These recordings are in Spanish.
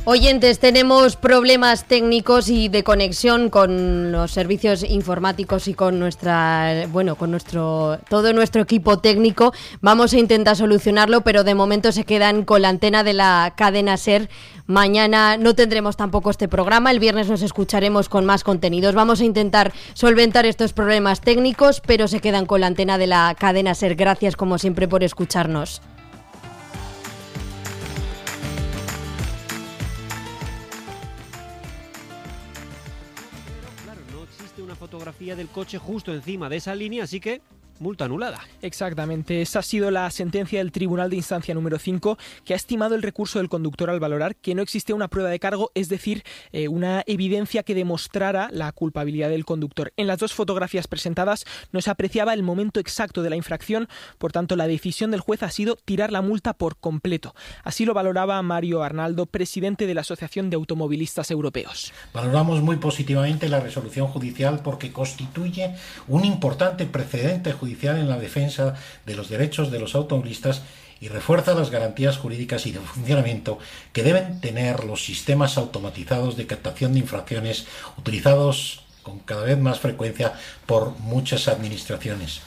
Oyentes, tenemos problemas técnicos y de conexión con los servicios informáticos y con todo nuestro equipo técnico. Vamos a intentar solucionarlo, pero de momento se quedan con la antena de la cadena SER. Mañana no tendremos tampoco este programa, el viernes nos escucharemos con más contenidos. Vamos a intentar solventar estos problemas técnicos, pero se quedan con la antena de la cadena SER. Gracias como siempre por escucharnos. Fotografía del coche justo encima de esa línea, así que multa anulada. Exactamente, esa ha sido la sentencia del Tribunal de Instancia número 5, que ha estimado el recurso del conductor al valorar que no existía una prueba de cargo, es decir, una evidencia que demostrara la culpabilidad del conductor. En las dos fotografías presentadas no se apreciaba el momento exacto de la infracción, por tanto la decisión del juez ha sido tirar la multa por completo. Así lo valoraba Mario Arnaldo, presidente de la Asociación de Automovilistas Europeos. Valoramos muy positivamente la resolución judicial porque constituye un importante precedente judicial en la defensa de los derechos de los automovilistas y refuerza las garantías jurídicas y de funcionamiento que deben tener los sistemas automatizados de captación de infracciones utilizados con cada vez más frecuencia por muchas administraciones.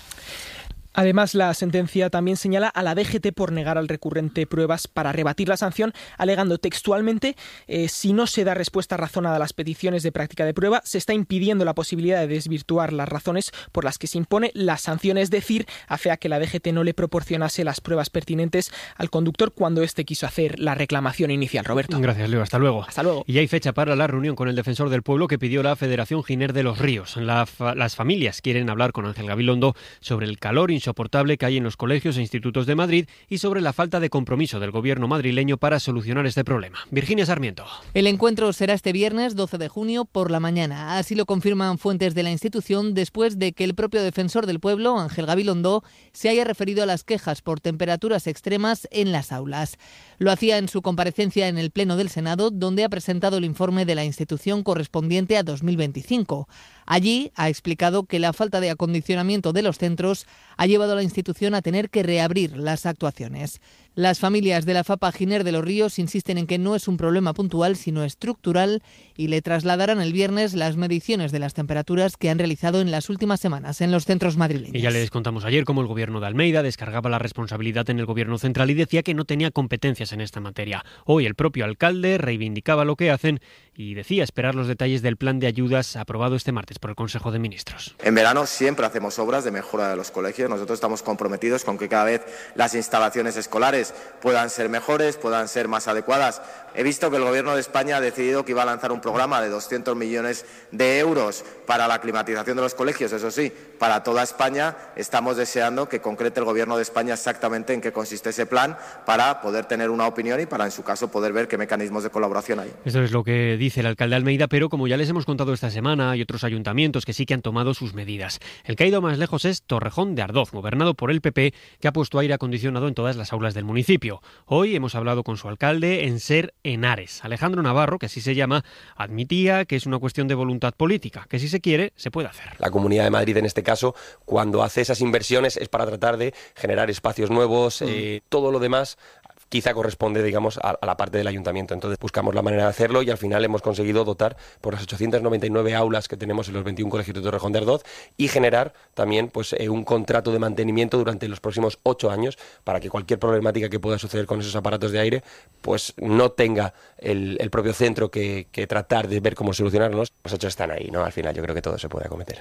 Además, la sentencia también señala a la DGT por negar al recurrente pruebas para rebatir la sanción, alegando textualmente si no se da respuesta razonada a las peticiones de práctica de prueba, se está impidiendo la posibilidad de desvirtuar las razones por las que se impone la sanción, es decir, afea que la DGT no le proporcionase las pruebas pertinentes al conductor cuando éste quiso hacer la reclamación inicial. Roberto. Gracias, Leo. Hasta luego. Hasta luego. Y hay fecha para la reunión con el defensor del pueblo que pidió la Federación Giner de los Ríos. Las familias quieren hablar con Ángel Gabilondo sobre el calor insoportable que hay en los colegios e institutos de Madrid y sobre la falta de compromiso del gobierno madrileño para solucionar este problema. Virginia Sarmiento. El encuentro será este viernes 12 de junio por la mañana. Así lo confirman fuentes de la institución después de que el propio defensor del pueblo, Ángel Gabilondo, se haya referido a las quejas por temperaturas extremas en las aulas. Lo hacía en su comparecencia en el Pleno del Senado, donde ha presentado el informe de la institución correspondiente a 2025. Allí ha explicado que la falta de acondicionamiento de los centros ha llevado a la institución a tener que reabrir las actuaciones. Las familias de la FAPA Giner de los Ríos insisten en que no es un problema puntual, sino estructural, y le trasladarán el viernes las mediciones de las temperaturas que han realizado en las últimas semanas en los centros madrileños. Y ya les contamos ayer cómo el gobierno de Almeida descargaba la responsabilidad en el gobierno central y decía que no tenía competencias en esta materia. Hoy el propio alcalde reivindicaba lo que hacen y decía esperar los detalles del plan de ayudas aprobado este martes por el Consejo de Ministros. En verano siempre hacemos obras de mejora de los colegios. Nosotros estamos comprometidos con que cada vez las instalaciones escolares puedan ser mejores, puedan ser más adecuadas. He visto que el Gobierno de España ha decidido que iba a lanzar un programa de 200 millones de euros para la climatización de los colegios, eso sí, para toda España. Estamos deseando que concrete el Gobierno de España exactamente en qué consiste ese plan para poder tener una opinión y para, en su caso, poder ver qué mecanismos de colaboración hay. Eso es lo que dice el alcalde Almeida, pero como ya les hemos contado esta semana, hay otros ayuntamientos que sí que han tomado sus medidas. El que ha ido más lejos es Torrejón de Ardoz, gobernado por el PP, que ha puesto aire acondicionado en todas las aulas del municipio. Hoy hemos hablado con su alcalde en SER Henares. Alejandro Navarro, que así se llama, admitía que es una cuestión de voluntad política, que si se quiere, se puede hacer. La Comunidad de Madrid, en este caso, cuando hace esas inversiones es para tratar de generar espacios nuevos, todo lo demás quizá corresponde, digamos, a la parte del ayuntamiento. Entonces buscamos la manera de hacerlo y al final hemos conseguido dotar por las 899 aulas que tenemos en los 21 colegios de Torrejón de Ardoz y generar también un contrato de mantenimiento durante los próximos 8 años para que cualquier problemática que pueda suceder con esos aparatos de aire pues no tenga el propio centro que tratar de ver cómo solucionarlos. Los hechos están ahí, ¿no? Al final yo creo que todo se puede acometer.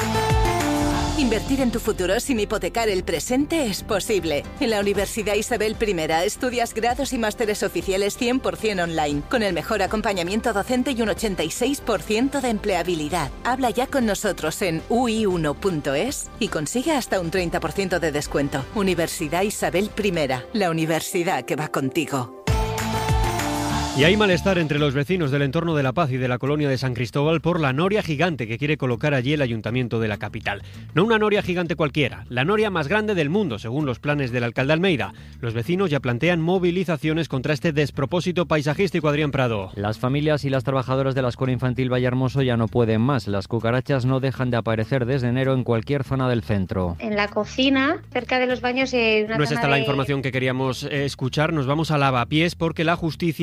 Invertir en tu futuro sin hipotecar el presente es posible. En la Universidad Isabel I estudias grados y másteres oficiales 100% online, con el mejor acompañamiento docente y un 86% de empleabilidad. Habla ya con nosotros en ui1.es y consigue hasta un 30% de descuento. Universidad Isabel I, la universidad que va contigo. Y hay malestar entre los vecinos del entorno de La Paz y de la colonia de San Cristóbal por la noria gigante que quiere colocar allí el ayuntamiento de la capital. No una noria gigante cualquiera, la noria más grande del mundo, según los planes del alcalde Almeida. Los vecinos ya plantean movilizaciones contra este despropósito paisajístico. Adrián Prado. Las familias y las trabajadoras de la Escuela Infantil Vallehermoso ya no pueden más. Las cucarachas no dejan de aparecer desde enero en cualquier zona del centro. En la cocina, cerca de los baños... No es esta la información que queríamos escuchar. Nos vamos a Lavapiés porque la justicia ha parado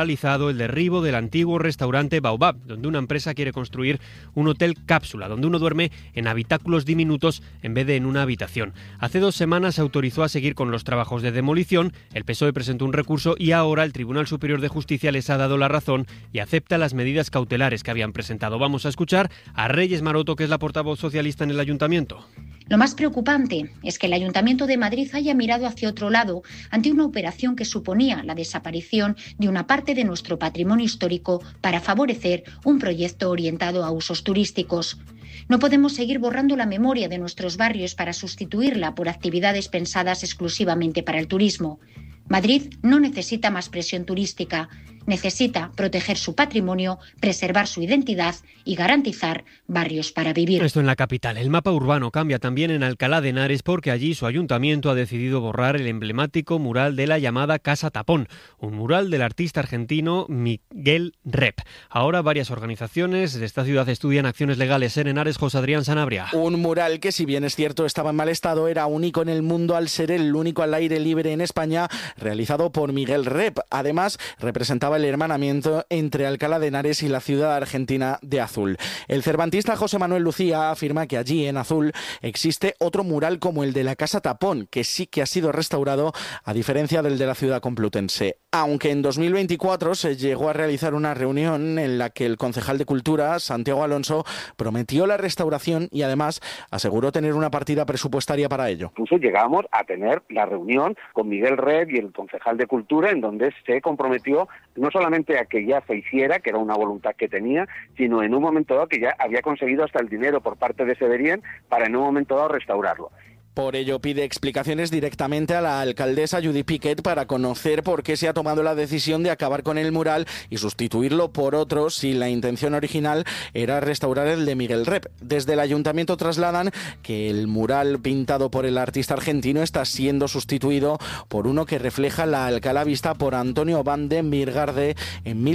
paralizado el derribo del antiguo restaurante Baobab, donde una empresa quiere construir un hotel cápsula, donde uno duerme en habitáculos diminutos en vez de en una habitación. Hace 2 semanas se autorizó a seguir con los trabajos de demolición, el PSOE presentó un recurso y ahora el Tribunal Superior de Justicia les ha dado la razón y acepta las medidas cautelares que habían presentado. Vamos a escuchar a Reyes Maroto, que es la portavoz socialista en el Ayuntamiento. Lo más preocupante es que el Ayuntamiento de Madrid haya mirado hacia otro lado ante una operación que suponía la desaparición de una parte de nuestro patrimonio histórico para favorecer un proyecto orientado a usos turísticos. No podemos seguir borrando la memoria de nuestros barrios para sustituirla por actividades pensadas exclusivamente para el turismo. Madrid no necesita más presión turística, necesita proteger su patrimonio, preservar su identidad y garantizar barrios para vivir. Esto en la capital. El mapa urbano cambia también en Alcalá de Henares porque allí su ayuntamiento ha decidido borrar el emblemático mural de la llamada Casa Tapón, un mural del artista argentino Miguel Rep. Ahora varias organizaciones de esta ciudad estudian acciones legales en Henares. José Adrián Sanabria. Un mural que, si bien es cierto estaba en mal estado, era único en el mundo al ser el único al aire libre en España realizado por Miguel Rep. Además, representaba el hermanamiento entre Alcalá de Henares y la ciudad argentina de Azul. El cervantista José Manuel Lucía afirma que allí, en Azul, existe otro mural como el de la Casa Tapón, que sí que ha sido restaurado, a diferencia del de la ciudad complutense. Aunque en 2024 se llegó a realizar una reunión en la que el concejal de Cultura, Santiago Alonso, prometió la restauración y además aseguró tener una partida presupuestaria para ello. Incluso llegamos a tener la reunión con Miguel Rep y el concejal de Cultura, en donde se comprometió no solamente a que ya se hiciera, que era una voluntad que tenía, sino en un momento dado que ya había conseguido hasta el dinero por parte de Severien para en un momento dado restaurarlo. Por ello pide explicaciones directamente a la alcaldesa Judy Piquet para conocer por qué se ha tomado la decisión de acabar con el mural y sustituirlo por otro si la intención original era restaurar el de Miguel Rep. Desde el ayuntamiento trasladan que el mural pintado por el artista argentino está siendo sustituido por uno que refleja la Alcalá vista por Antonio van den Birgarde en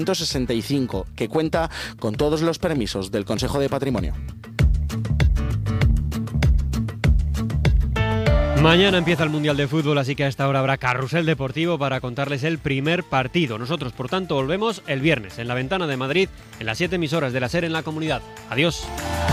1565, que cuenta con todos los permisos del Consejo de Patrimonio. Mañana empieza el Mundial de Fútbol, así que a esta hora habrá carrusel deportivo para contarles el primer partido. Nosotros, por tanto, volvemos el viernes en La Ventana de Madrid, en las 7 emisoras de la SER en la comunidad. Adiós.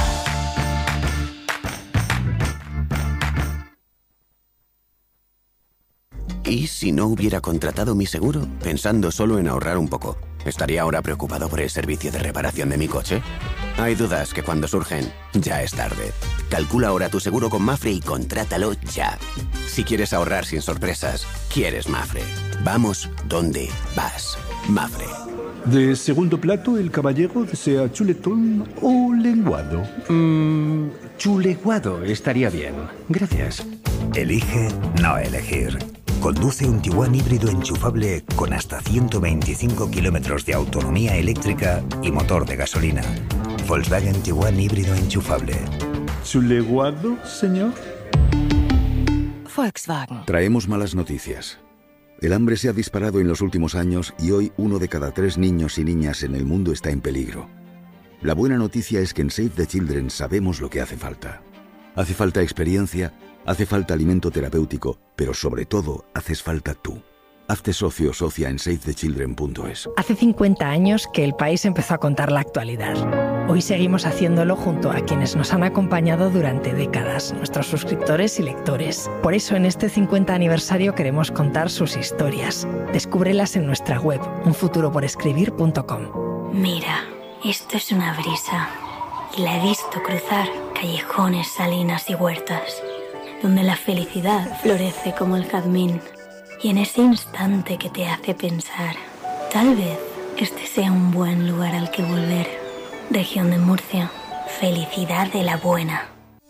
¿Y si no hubiera contratado mi seguro, pensando solo en ahorrar un poco? ¿Estaría ahora preocupado por el servicio de reparación de mi coche? Hay dudas que cuando surgen, ya es tarde. Calcula ahora tu seguro con Mapfre y contrátalo ya. Si quieres ahorrar sin sorpresas, quieres Mapfre. Vamos donde vas. Mapfre. De segundo plato, el caballero desea chuletón o lenguado. Chuleguado estaría bien. Gracias. Elige no elegir. Conduce un Tiguan híbrido enchufable con hasta 125 kilómetros de autonomía eléctrica y motor de gasolina. Volkswagen Tiguan híbrido enchufable. ¿Chuleguado, señor? Volkswagen. Traemos malas noticias. El hambre se ha disparado en los últimos años y hoy 1 de cada 3 niños y niñas en el mundo está en peligro. La buena noticia es que en Save the Children sabemos lo que hace falta. Hace falta experiencia, hace falta alimento terapéutico, pero sobre todo haces falta tú. Hazte socio o socia en SaveTheChildren.es. Hace 50 años que El País empezó a contar la actualidad. Hoy seguimos haciéndolo junto a quienes nos han acompañado durante décadas, nuestros suscriptores y lectores. Por eso en este 50 aniversario queremos contar sus historias. Descúbrelas en nuestra web, unfuturoporescribir.com. Mira, esto es una brisa. Y la he visto cruzar callejones, salinas y huertas, donde la felicidad florece como el jazmín. Y en ese instante que te hace pensar, tal vez este sea un buen lugar al que volver. Región de Murcia, felicidad de la buena.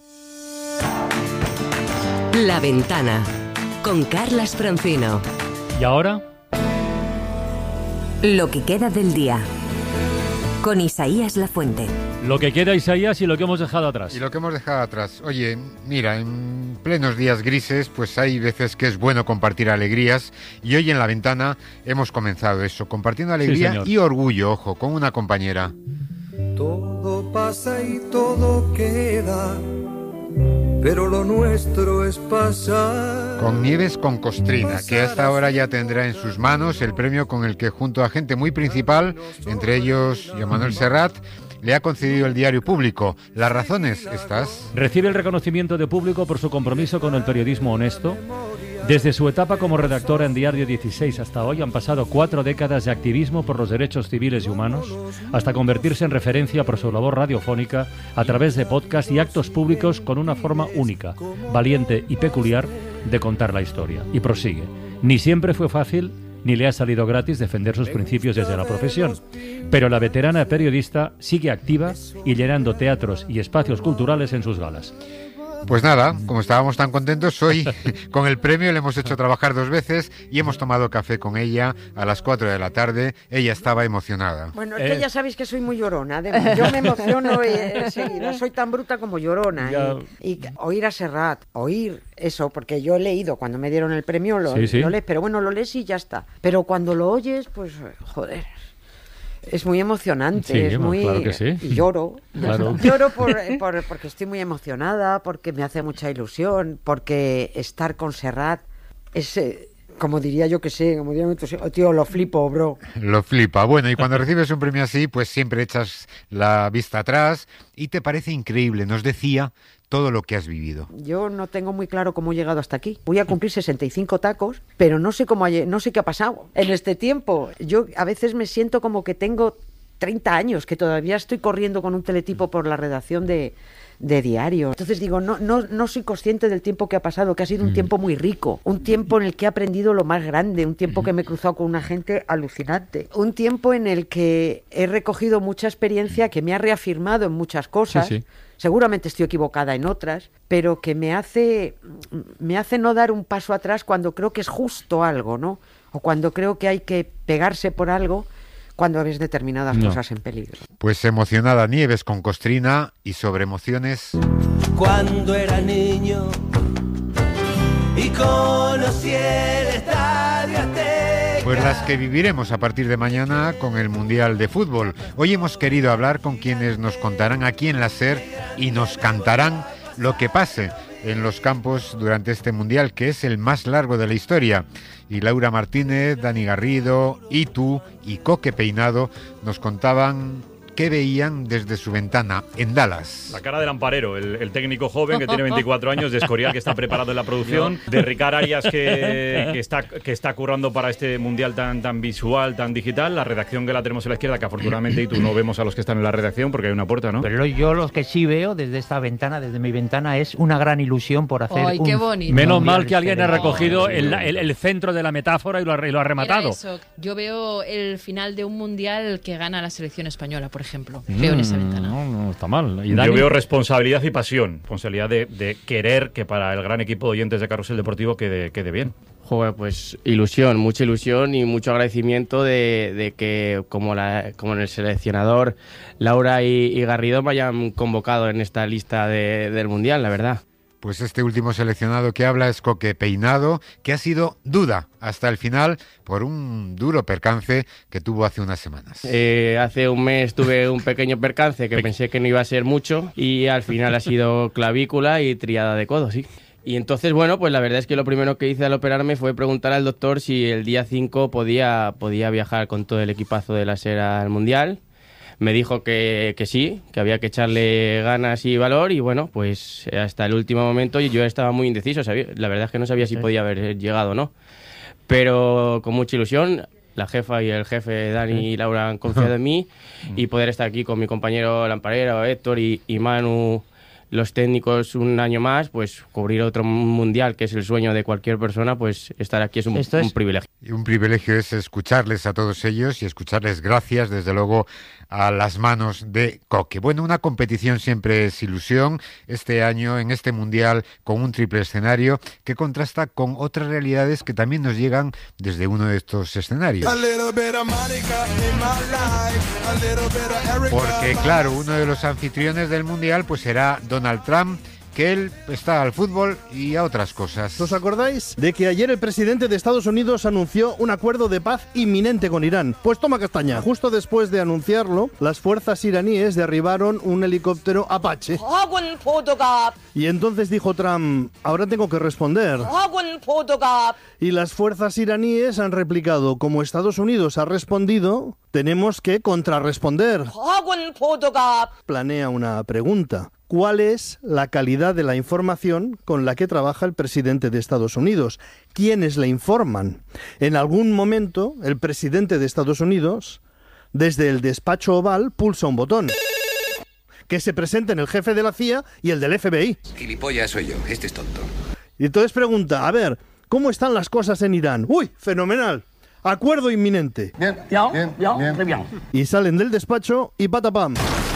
La Ventana, con Carlas Francino. ¿Y ahora? Lo que queda del día, con Isaías Lafuente. Lo que queda, Isaías, y lo que hemos dejado atrás. Y lo que hemos dejado atrás. Oye, mira, en plenos días grises, pues hay veces que es bueno compartir alegrías. Y hoy en La Ventana hemos comenzado eso, compartiendo alegría y orgullo, ojo, con una compañera. Todo pasa y todo queda, pero lo nuestro es pasar. Con Nieves con Costrina, que hasta ahora ya tendrá en sus manos el premio con el que, junto a gente muy principal, entre ellos Joan Manuel Serrat, le ha concedido el Diario Público. ¿Las razones estas? Recibe el reconocimiento de Público por su compromiso con el periodismo honesto. Desde su etapa como redactora en Diario 16 hasta hoy han pasado 4 décadas de activismo por los derechos civiles y humanos, hasta convertirse en referencia por su labor radiofónica a través de podcast y actos públicos con una forma única, valiente y peculiar de contar la historia. Y prosigue. Ni siempre fue fácil ni le ha salido gratis defender sus principios desde la profesión. Pero la veterana periodista sigue activa y llenando teatros y espacios culturales en sus galas. Pues nada, como estábamos tan contentos, hoy con el premio le hemos hecho trabajar 2 veces y hemos tomado café con ella a las 4 de la tarde. Ella estaba emocionada. Bueno, es que ya sabéis que soy muy llorona. Además, yo me emociono enseguida. Soy tan bruta como llorona. Y oír a Serrat, oír eso, porque yo he leído cuando me dieron el premio, lo lees, pero bueno, lo lees y ya está. Pero cuando lo oyes, pues, joder... Es muy emocionante, es muy... Claro que sí. Y lloro. Claro. Lloro porque estoy muy emocionada, porque me hace mucha ilusión, porque estar con Serrat es... como diría yo que sé, como diría tío, lo flipo, bro. Lo flipa. Bueno, y cuando recibes un premio así, pues siempre echas la vista atrás y te parece increíble. Nos decía todo lo que has vivido. Yo no tengo muy claro cómo he llegado hasta aquí. Voy a cumplir 65 tacos, pero no sé no sé qué ha pasado en este tiempo. Yo a veces me siento como que tengo 30 años, que todavía estoy corriendo con un teletipo por la redacción de Diario. Entonces digo, no soy consciente del tiempo que ha pasado, que ha sido un tiempo muy rico, un tiempo en el que he aprendido lo más grande, un tiempo que me he cruzado con una gente alucinante, un tiempo en el que he recogido mucha experiencia que me ha reafirmado en muchas cosas. Sí. Seguramente estoy equivocada en otras, pero que me hace no dar un paso atrás cuando creo que es justo algo, ¿no? O cuando creo que hay que pegarse por algo cuando ves determinadas cosas en peligro. Pues emocionada Nieves con Costrina y sobre emociones. Cuando era niño y conocí el Estadio Azteca. Pues las que viviremos a partir de mañana con el Mundial de Fútbol. Hoy hemos querido hablar con quienes nos contarán aquí en la SER y nos cantarán lo que pase en los campos durante este Mundial, que es el más largo de la historia. Y Laura Martínez, Dani Garrido, Itu y Coque Peinado nos contaban qué veían desde su ventana en Dallas. La cara del Amparero, el técnico joven que tiene 24 años, de Escorial, que está preparado en la producción, de Ricard Arias, que está currando para este Mundial tan visual, tan digital, la redacción que la tenemos a la izquierda, que afortunadamente Itu no vemos a los que están en la redacción porque hay una puerta, ¿no? Pero yo los que sí veo desde esta ventana, desde mi ventana, es una gran ilusión por hacer qué bonito. Menos mal que alguien ha recogido el centro de la metáfora y lo ha rematado. Eso. Yo veo el final de un Mundial que gana la selección española, por ejemplo. Veo en esa ventana. No está mal. ¿Y yo veo responsabilidad y pasión. Responsabilidad de querer que para el gran equipo de oyentes de Carrusel Deportivo quede bien. Joder, pues ilusión, mucha ilusión y mucho agradecimiento de que como el seleccionador Laura y Garrido me hayan convocado en esta lista del Mundial, la verdad. Pues este último seleccionado que habla es Coque Peinado, que ha sido duda hasta el final por un duro percance que tuvo hace unas semanas. Hace un mes tuve un pequeño percance que pensé que no iba a ser mucho y al final ha sido clavícula y triada de codo, sí. Y entonces, bueno, pues la verdad es que lo primero que hice al operarme fue preguntar al doctor si el día 5 podía viajar con todo el equipazo de la SER al Mundial. Me dijo que sí, que había que echarle ganas y valor y bueno, pues hasta el último momento yo estaba muy indeciso, la verdad es que no sabía si podía haber llegado o no, pero con mucha ilusión, la jefa y el jefe Dani y Laura han confiado en mí y poder estar aquí con mi compañero Lamparero, Héctor y Manu, los técnicos un año más, pues cubrir otro mundial, que es el sueño de cualquier persona, pues estar aquí es un privilegio. Y un privilegio es escucharles a todos ellos y escucharles gracias, desde luego, a las manos de Coque. Bueno, una competición siempre es ilusión. Este año, en este mundial, con un triple escenario que contrasta con otras realidades que también nos llegan desde uno de estos escenarios. Porque, claro, uno de los anfitriones del mundial pues será Donald Trump, que él está al fútbol y a otras cosas. ¿Os acordáis de que ayer el presidente de Estados Unidos anunció un acuerdo de paz inminente con Irán? Pues toma castaña. Justo después de anunciarlo, las fuerzas iraníes derribaron un helicóptero Apache. Y entonces dijo Trump, ahora tengo que responder. Y las fuerzas iraníes han replicado, como Estados Unidos ha respondido, tenemos que contrarresponder. Planea una pregunta. ¿Cuál es la calidad de la información con la que trabaja el presidente de Estados Unidos? ¿Quiénes le informan? En algún momento, el presidente de Estados Unidos, desde el despacho oval, pulsa un botón. Que se presenten el jefe de la CIA y el del FBI. Gilipollas soy yo, este es tonto. Y entonces pregunta, a ver, ¿cómo están las cosas en Irán? ¡Uy, fenomenal! Acuerdo inminente. Bien. Y salen del despacho y patapam.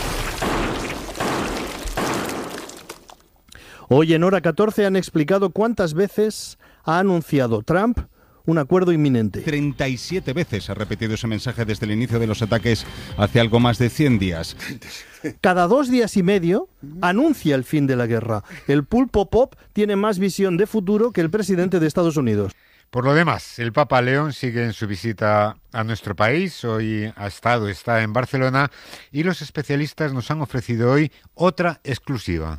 Hoy en Hora 14 han explicado cuántas veces ha anunciado Trump un acuerdo inminente. 37 veces ha repetido ese mensaje desde el inicio de los ataques hace algo más de 100 días. Cada 2 días y medio anuncia el fin de la guerra. El pulpo pop tiene más visión de futuro que el presidente de Estados Unidos. Por lo demás, el Papa León sigue en su visita a nuestro país. Hoy está en Barcelona y los especialistas nos han ofrecido hoy otra exclusiva.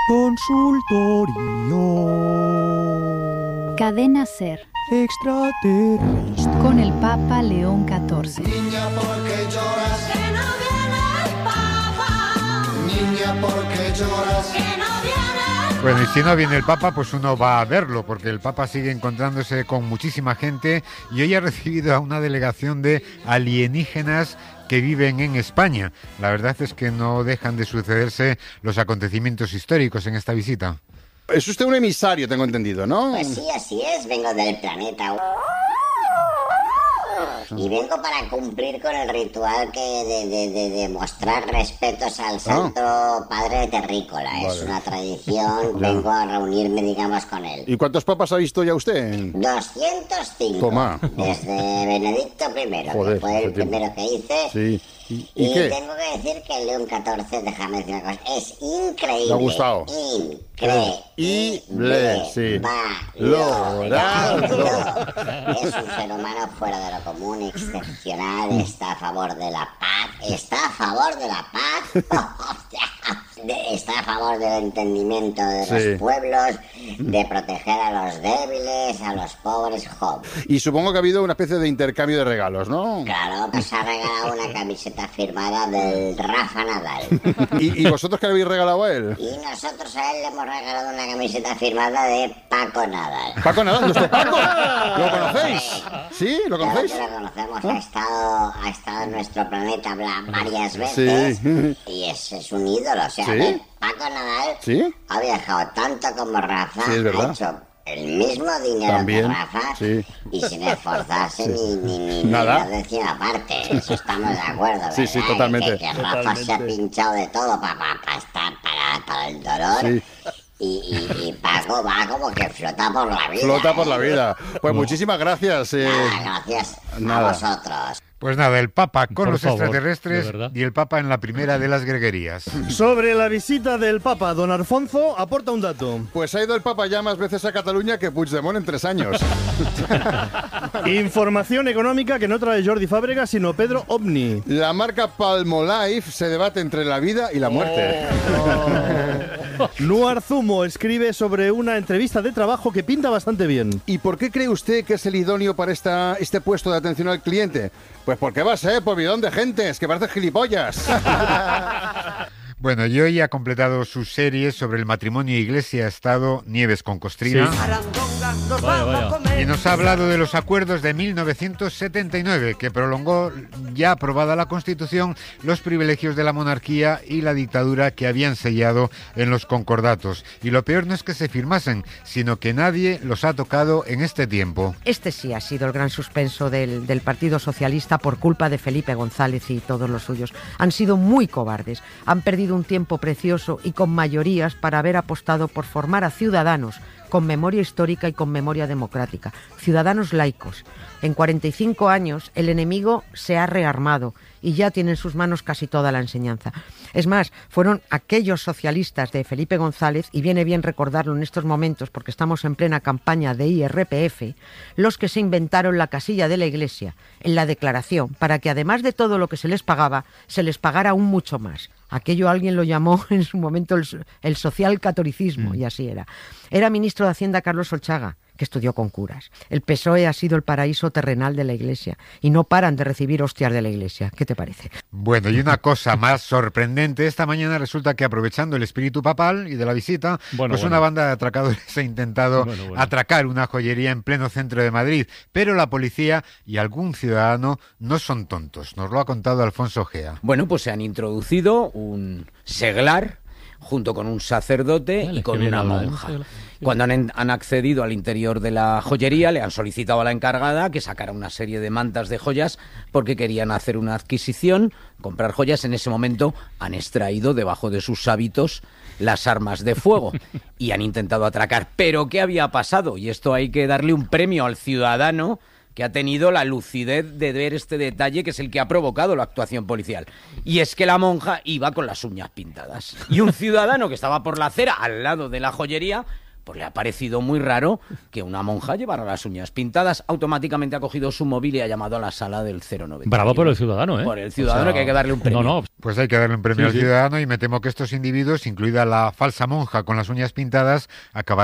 Consultorio. Cadena SER. Extraterrestre. Con el Papa León XIV. Niña, ¿por qué lloras? Que no viene el Papa. Niña, ¿por qué lloras? Que no viene. Bueno, y si no viene el Papa, pues uno va a verlo, porque el Papa sigue encontrándose con muchísima gente y hoy ha recibido a una delegación de alienígenas que viven en España. La verdad es que no dejan de sucederse los acontecimientos históricos en esta visita. Es usted un emisario, tengo entendido, ¿no? Pues sí, así es, vengo del planeta. Y vengo para cumplir con el ritual de mostrar respetos al Santo Padre Terrícola. Vale. Es una tradición, vengo a reunirme, digamos, con él. ¿Y cuántos papas ha visto ya usted? 205. Toma. Desde Benedicto I, joder, que fue el primero que hice. Sí. ¿Y qué? Tengo que decir que el León XIV, déjame decir una cosa, es increíble. Me ha gustado. Increíble. Sí. Valorado. Es un ser humano fuera de lo común, excepcional, está a favor de la paz. Está a favor de la paz. Está a favor del entendimiento de los pueblos, de proteger a los débiles, a los pobres, Y supongo que ha habido una especie de intercambio de regalos, ¿no? Claro, nos ha regalado una camiseta firmada del Rafa Nadal. ¿Y vosotros qué le habéis regalado a él? Y nosotros a él le hemos regalado una camiseta firmada de Paco Nadal. ¿Paco Nadal? ¿Nuestro Paco? ¿Lo conocéis? ¿Sí? ¿Lo conocéis? Claro que lo conocemos, ha estado en nuestro planeta varias veces y es un ídolo, o sea, Paco Nadal ha viajado tanto como Rafa, ha hecho el mismo dinero que Rafa y sin esforzarse ni nada décima parte. Eso estamos de acuerdo, ¿verdad? Sí, totalmente. Que Rafa se ha pinchado de todo para el dolor. Y Paco va como que flota por la vida. Flota por la vida. Pues muchísimas gracias. Gracias a vosotros. Pues nada, el Papa con los extraterrestres y el Papa en la primera de las greguerías. Sobre la visita del Papa, don Alfonso aporta un dato. Pues ha ido el Papa ya más veces a Cataluña que Puigdemont en 3 años. Información económica que no trae Jordi Fábregas, sino Pedro Ovni. La marca Palmolive se debate entre la vida y la muerte. Nuar Zumo escribe sobre una entrevista de trabajo que pinta bastante bien. ¿Y por qué cree usted que es el idóneo para este puesto de atención al cliente? Pues porque va a ser por bidón de gentes, que parece gilipollas. Bueno, y hoy ha completado su serie sobre el matrimonio Iglesia-Estado, Nieves con Costrina. Sí. Vaya. Y nos ha hablado de los acuerdos de 1979, que prolongó, ya aprobada la Constitución, los privilegios de la monarquía y la dictadura que habían sellado en los concordatos. Y lo peor no es que se firmasen, sino que nadie los ha tocado en este tiempo. Este sí ha sido el gran suspenso del Partido Socialista por culpa de Felipe González y todos los suyos. Han sido muy cobardes, han perdido un tiempo precioso y con mayorías para haber apostado por formar a Ciudadanos con memoria histórica y con memoria democrática, ciudadanos laicos. En 45 años el enemigo se ha rearmado y ya tiene en sus manos casi toda la enseñanza. Es más, fueron aquellos socialistas de Felipe González, y viene bien recordarlo en estos momentos porque estamos en plena campaña de IRPF, los que se inventaron la casilla de la Iglesia en la declaración para que además de todo lo que se les pagaba, se les pagara aún mucho más. Aquello alguien lo llamó en su momento el social catolicismo, y así era. Era ministro de Hacienda Carlos Solchaga, que estudió con curas. El PSOE ha sido el paraíso terrenal de la Iglesia y no paran de recibir hostias de la Iglesia. ¿Qué te parece? Bueno, y una cosa más sorprendente, esta mañana resulta que aprovechando el espíritu papal y de la visita, una banda de atracadores ha intentado atracar una joyería en pleno centro de Madrid, pero la policía y algún ciudadano no son tontos. Nos lo ha contado Alfonso Gea. Bueno, pues se han introducido un seglar junto con un sacerdote y con una monja. Cuando han accedido al interior de la joyería, le han solicitado a la encargada que sacara una serie de mantas de joyas porque querían hacer una adquisición, comprar joyas. En ese momento han extraído debajo de sus hábitos las armas de fuego y han intentado atracar. ¿Pero qué había pasado? Y esto hay que darle un premio al ciudadano que ha tenido la lucidez de ver este detalle, que es el que ha provocado la actuación policial. Y es que la monja iba con las uñas pintadas. Y un ciudadano que estaba por la acera, al lado de la joyería, pues le ha parecido muy raro que una monja llevara las uñas pintadas. Automáticamente ha cogido su móvil y ha llamado a la sala del 091. Bravo por el ciudadano, ¿eh? Por el ciudadano, que hay que darle un premio. Pues hay que darle un premio al ciudadano, y me temo que estos individuos, incluida la falsa monja con las uñas pintadas, acabarán